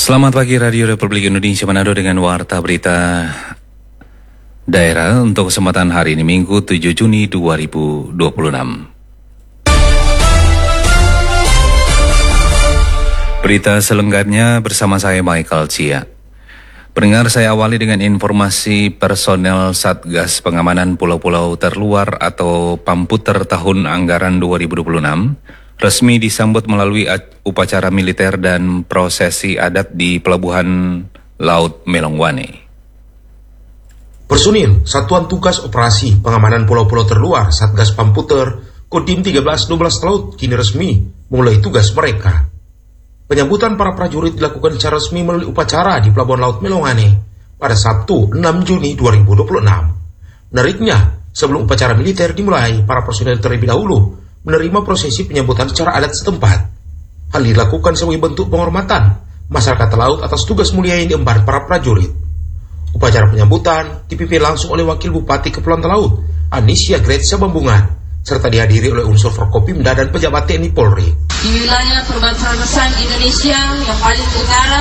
Selamat pagi Radio Republik Indonesia Manado dengan Warta Berita Daerah untuk kesempatan hari ini Minggu 7 Juni 2026. Berita selengkapnya bersama saya Michael Cia. Pendengar, saya awali dengan informasi personel Satgas Pengamanan Pulau-Pulau Terluar atau Pamputer tahun anggaran 2026 resmi disambut melalui upacara militer dan prosesi adat di Pelabuhan Laut Melongwane. Personil Satuan Tugas Operasi Pengamanan Pulau-Pulau Terluar Satgas Pamputer Kodim 1312 Laut kini resmi mulai tugas mereka. Penyambutan para prajurit dilakukan secara resmi melalui upacara di Pelabuhan Laut Melongwane pada Sabtu 6 Juni 2026. Menariknya, sebelum upacara militer dimulai, para personil terlebih dahulu menerima prosesi penyambutan secara adat setempat. Hal ini dilakukan sebagai bentuk penghormatan masyarakat laut atas tugas mulia yang diemban para prajurit. Upacara penyambutan dipimpin langsung oleh Wakil Bupati Kepulauan Talaut, Anisya Gretsa Bambungan, serta dihadiri oleh unsur Forkopimda dan pejabat TNI Polri. Di wilayah perbatasan Indonesia yang paling utara,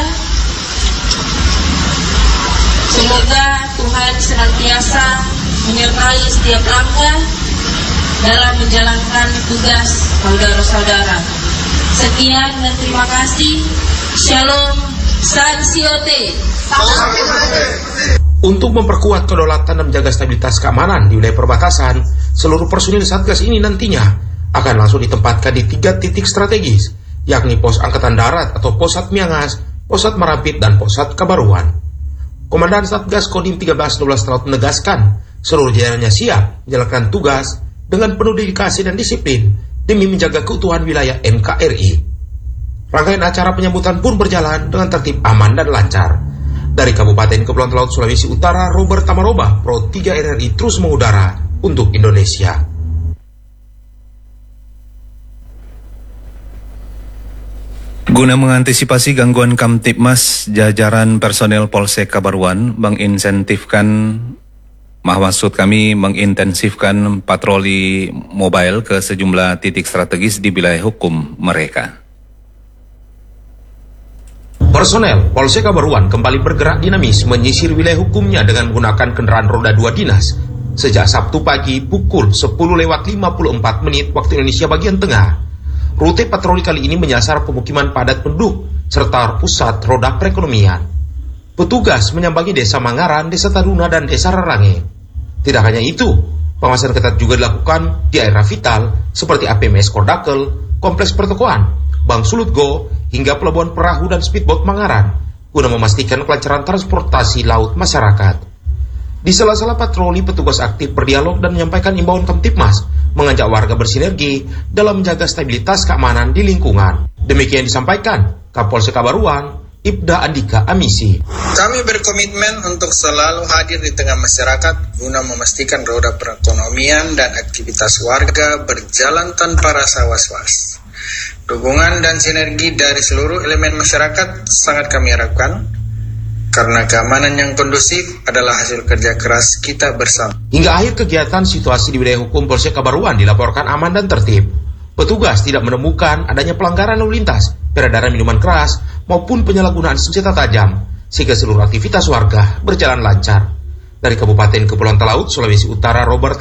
semoga Tuhan senantiasa menyertai setiap langkah dalam menjalankan tugas saudara-saudara. Sekian dan terima kasih. Shalom, Sansiote. Untuk memperkuat kedaulatan dan menjaga stabilitas keamanan di wilayah perbatasan, seluruh personil Satgas ini nantinya akan langsung ditempatkan di 3 titik strategis, yakni Pos Angkatan Darat atau Posat Miangas, Posat Marampit, dan Posat Kabaruan. Komandan Satgas Kodim 1312 Laut menegaskan seluruh jajarannya siap menjalankan tugas dengan penuh dedikasi dan disiplin demi menjaga keutuhan wilayah NKRI. Rangkaian acara penyambutan pun berjalan dengan tertib, aman, dan lancar. Dari Kabupaten Kepulauan Talaut Sulawesi Utara, Robert Tamaroba, Pro 3 RRI terus mengudara untuk Indonesia. Guna mengantisipasi gangguan Kamtibmas, jajaran personel Polsek Kabaruan mengintensifkan patroli mobile ke sejumlah titik strategis di wilayah hukum mereka. Personel Polsek Kabaruan kembali bergerak dinamis menyisir wilayah hukumnya dengan menggunakan kendaraan roda 2 dinas sejak Sabtu pagi pukul 10:54 waktu Indonesia bagian tengah. Rute patroli kali ini menyasar pemukiman padat penduduk serta pusat roda perekonomian. Petugas menyambangi Desa Mangaran, Desa Taruna, dan Desa Rarange. Tidak hanya itu, pengawasan ketat juga dilakukan di area vital seperti APMS Kordakel, Kompleks Pertokoan, Bank Sulutgo, hingga Pelabuhan Perahu dan Speedboat Mangaran, guna memastikan kelancaran transportasi laut masyarakat. Di sela-sela patroli, petugas aktif berdialog dan menyampaikan imbauan Kamtibmas, mengajak warga bersinergi dalam menjaga stabilitas keamanan di lingkungan. Demikian disampaikan Kapolsek Kabaruan, Ibda Andika Amisi. Kami berkomitmen untuk selalu hadir di tengah masyarakat guna memastikan roda perekonomian dan aktivitas warga berjalan tanpa rasa was-was. Dukungan dan sinergi dari seluruh elemen masyarakat sangat kami harapkan, karena keamanan yang kondusif adalah hasil kerja keras kita bersama. Hingga akhir kegiatan, situasi di wilayah hukum Polsek Kabaruan dilaporkan aman dan tertib. Petugas tidak menemukan adanya pelanggaran lalu lintas, peredaran minuman keras, maupun penyalahgunaan senjata tajam, sehingga seluruh aktivitas warga berjalan lancar. Dari Kabupaten Kepulauan Talaut, Sulawesi Utara, Robert